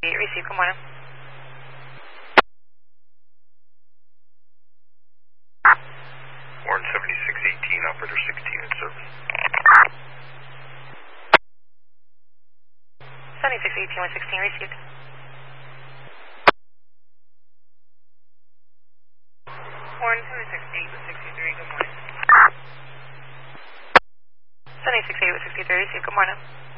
Receive, good morning. Warren 7618, operator 16 in service. 7618, 116, received. Warren 768 with 63, good morning. 768 with 63, received, good morning.